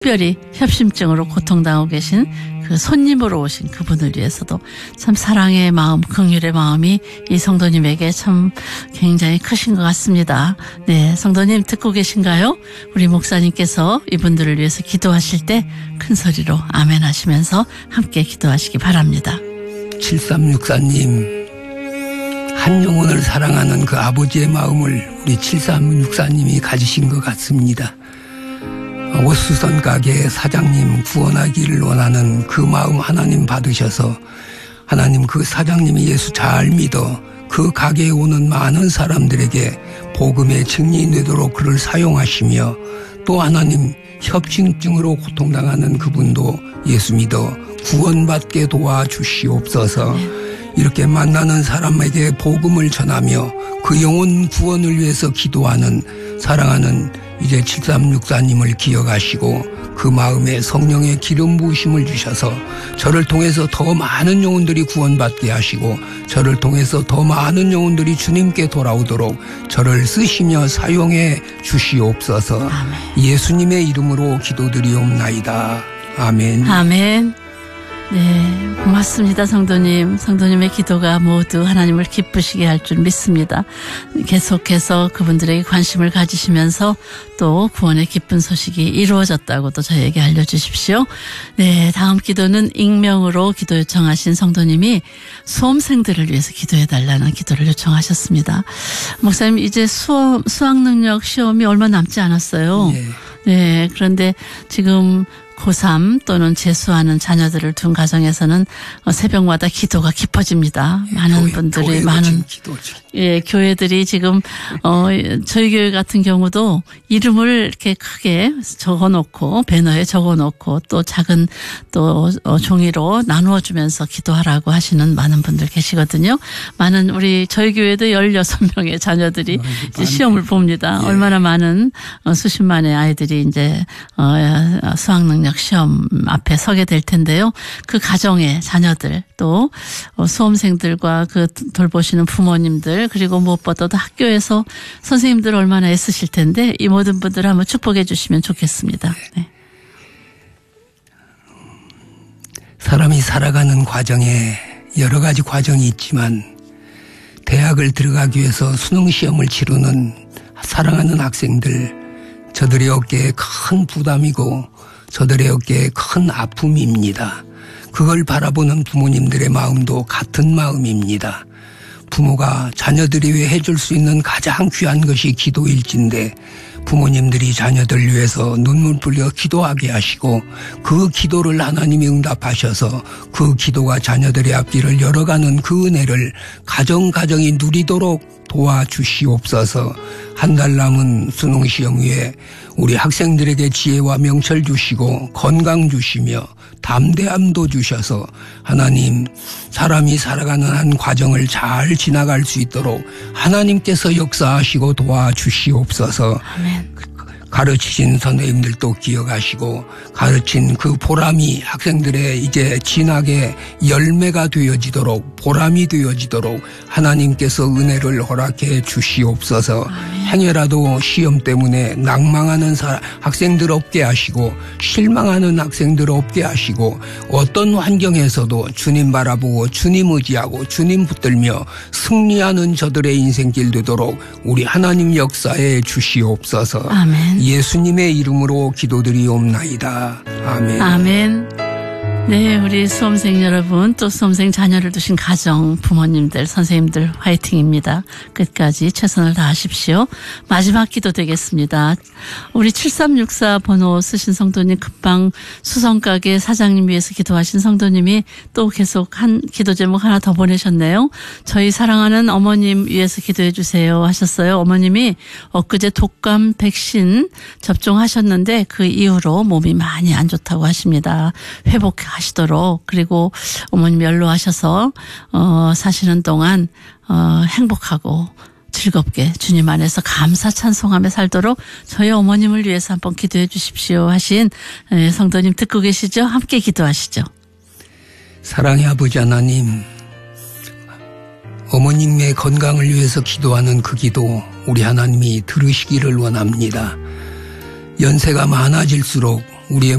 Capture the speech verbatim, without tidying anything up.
특별히 협심증으로 고통당하고 계신 그 손님으로 오신 그분을 위해서도 참 사랑의 마음, 긍휼의 마음이 이 성도님에게 참 굉장히 크신 것 같습니다. 네, 성도님 듣고 계신가요? 우리 목사님께서 이분들을 위해서 기도하실 때 큰 소리로 아멘 하시면서 함께 기도하시기 바랍니다. 칠삼육사님, 한 영혼을 사랑하는 그 아버지의 마음을 우리 칠삼육사님이 가지신 것 같습니다. 옷수선 가게 사장님 구원하기를 원하는 그 마음 하나님 받으셔서 하나님 그 사장님이 예수 잘 믿어 그 가게에 오는 많은 사람들에게 복음의 증인이 되도록 그를 사용하시며 또 하나님 협심증으로 고통당하는 그분도 예수 믿어 구원받게 도와주시옵소서. 이렇게 만나는 사람에게 복음을 전하며 그 영혼 구원을 위해서 기도하는 사랑하는 이제 칠삼육사님을 기억하시고 그 마음에 성령의 기름 부으심을 주셔서 저를 통해서 더 많은 영혼들이 구원받게 하시고 저를 통해서 더 많은 영혼들이 주님께 돌아오도록 저를 쓰시며 사용해 주시옵소서. 아멘. 예수님의 이름으로 기도드리옵나이다. 아멘. 아멘. 네, 고맙습니다, 성도님. 성도님의 기도가 모두 하나님을 기쁘시게 할 줄 믿습니다. 계속해서 그분들에게 관심을 가지시면서 또 구원의 기쁜 소식이 이루어졌다고 또 저희에게 알려주십시오. 네, 다음 기도는 익명으로 기도 요청하신 성도님이 수험생들을 위해서 기도해달라는 기도를 요청하셨습니다. 목사님, 이제 수험, 수학능력 시험이 얼마 남지 않았어요. 네. 네, 그런데 지금 고삼 또는 재수하는 자녀들을 둔 가정에서는 새벽마다 기도가 깊어집니다. 예, 많은 교회, 분들이 많은 예 교회들이 지금 어 저희 교회 같은 경우도 이름을 이렇게 크게 적어놓고 배너에 적어놓고 또 작은 또 어, 종이로 나누어주면서 기도하라고 하시는 많은 분들 계시거든요. 많은 우리 저희 교회도 열여섯 명의 자녀들이 이제 시험을 봅니다. 예. 얼마나 많은 어, 수십만의 아이들이 이제 어, 수학 능력 시험 앞에 서게 될 텐데요. 그 가정의 자녀들 또 수험생들과 그 돌보시는 부모님들 그리고 무엇보다도 학교에서 선생님들 얼마나 애쓰실 텐데 이 모든 분들 한번 축복해 주시면 좋겠습니다. 네. 사람이 살아가는 과정에 여러 가지 과정이 있지만 대학을 들어가기 위해서 수능시험을 치르는 사랑하는 학생들 저들의 어깨에 큰 부담이고 저들의 어깨에 큰 아픔입니다. 그걸 바라보는 부모님들의 마음도 같은 마음입니다. 부모가 자녀들이 위해 해줄 수 있는 가장 귀한 것이 기도일진데 부모님들이 자녀들 위해서 눈물 흘려 기도하게 하시고 그 기도를 하나님이 응답하셔서 그 기도가 자녀들의 앞길을 열어가는 그 은혜를 가정가정이 누리도록 도와주시옵소서. 한 달 남은 수능시험 위에 우리 학생들에게 지혜와 명철 주시고 건강 주시며 담대함도 주셔서 하나님 사람이 살아가는 한 과정을 잘 지나갈 수 있도록 하나님께서 역사하시고 도와주시옵소서. 아멘. 가르치신 선생님들도 기억하시고 가르친 그 보람이 학생들의 이제 진학의 열매가 되어지도록 보람이 되어지도록 하나님께서 은혜를 허락해 주시옵소서. 아멘. 행여라도 시험 때문에 낭망하는 학생들 없게 하시고 실망하는 학생들 없게 하시고 어떤 환경에서도 주님 바라보고 주님 의지하고 주님 붙들며 승리하는 저들의 인생길 되도록 우리 하나님 역사해 주시옵소서. 아멘. 예수님의 이름으로 기도드리옵나이다. 아멘. 아멘. 네, 우리 수험생 여러분, 또 수험생 자녀를 두신 가정, 부모님들, 선생님들 화이팅입니다. 끝까지 최선을 다하십시오. 마지막 기도 되겠습니다. 우리 칠삼육사 번호 쓰신 성도님, 금방 수성가게 사장님 위해서 기도하신 성도님이 또 계속 한 기도 제목 하나 더 보내셨네요. 저희 사랑하는 어머님 위해서 기도해 주세요 하셨어요. 어머님이 엊그제 독감 백신 접종하셨는데 그 이후로 몸이 많이 안 좋다고 하십니다. 회복 하시도록 그리고 어머님 연로하셔서 어, 사시는 동안 어, 행복하고 즐겁게 주님 안에서 감사 찬송하며 살도록 저희 어머님을 위해서 한번 기도해 주십시오 하신 성도님 듣고 계시죠? 함께 기도하시죠. 사랑의 아버지 하나님, 어머님의 건강을 위해서 기도하는 그 기도 우리 하나님이 들으시기를 원합니다. 연세가 많아질수록 우리의